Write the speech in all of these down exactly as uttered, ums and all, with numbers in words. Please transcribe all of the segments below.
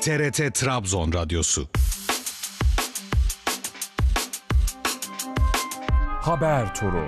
T R T Trabzon Radyosu. Haber Turu.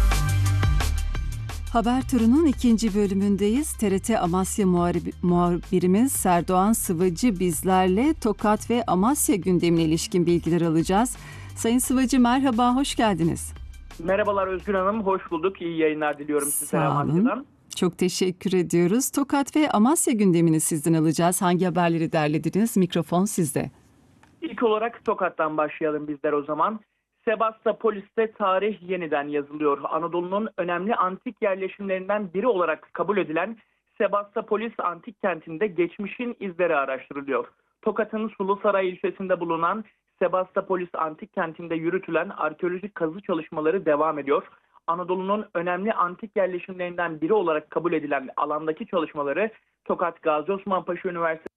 Haber Turu'nun ikinci bölümündeyiz. T R T Amasya muhabirimiz Serdoğan Sıvacı bizlerle Tokat ve Amasya gündemine ilişkin bilgiler alacağız. Sayın Sıvacı merhaba, hoş geldiniz. Merhabalar Özgür Hanım, hoş bulduk. İyi yayınlar diliyorum size Amasya'dan. Çok teşekkür ediyoruz. Tokat ve Amasya gündemini sizden alacağız. Hangi haberleri derlediniz? Mikrofon sizde. İlk olarak Tokat'tan başlayalım bizler o zaman. Sebastopolis'te tarih yeniden yazılıyor. Anadolu'nun önemli antik yerleşimlerinden biri olarak kabul edilen Sebastopolis antik kentinde geçmişin izleri araştırılıyor. Tokat'ın Sulusaray ilçesinde bulunan Sebastopolis antik kentinde yürütülen arkeolojik kazı çalışmaları devam ediyor. Anadolu'nun önemli antik yerleşimlerinden biri olarak kabul edilen alandaki çalışmaları Tokat Gazi Osman Paşa Üniversitesi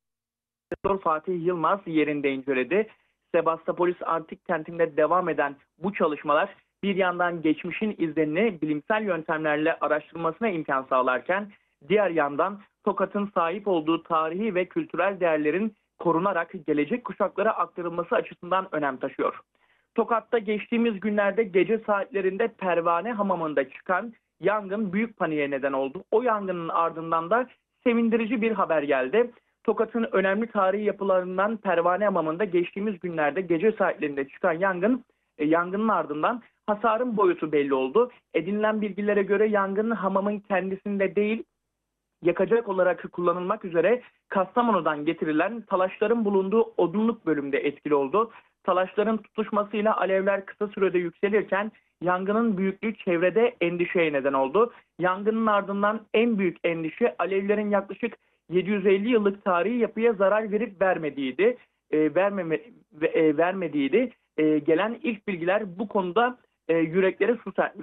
Fatih Yılmaz yerinde inceledi. Sebastopolis antik kentinde devam eden bu çalışmalar bir yandan geçmişin izlerini bilimsel yöntemlerle araştırılmasına imkan sağlarken diğer yandan Tokat'ın sahip olduğu tarihi ve kültürel değerlerin korunarak gelecek kuşaklara aktarılması açısından önem taşıyor. Tokat'ta geçtiğimiz günlerde gece saatlerinde Pervane Hamamı'nda çıkan yangın büyük paniğe neden oldu. O yangının ardından da sevindirici bir haber geldi. Tokat'ın önemli tarihi yapılarından Pervane Hamamı'nda geçtiğimiz günlerde gece saatlerinde çıkan yangın, e, yangının ardından hasarın boyutu belli oldu. Edinilen bilgilere göre yangın hamamın kendisinde değil, yakacak olarak kullanılmak üzere Kastamonu'dan getirilen talaşların bulunduğu odunluk bölümde etkili oldu. Talaşların tutuşmasıyla alevler kısa sürede yükselirken yangının büyüklüğü çevrede endişeye neden oldu. Yangının ardından en büyük endişe alevlerin yaklaşık yedi yüz elli yıllık tarihi yapıya zarar verip vermediğiydi. E, vermeme, e, vermediğiydi. E, gelen ilk bilgiler bu konuda e, yüreklere su serpmiş.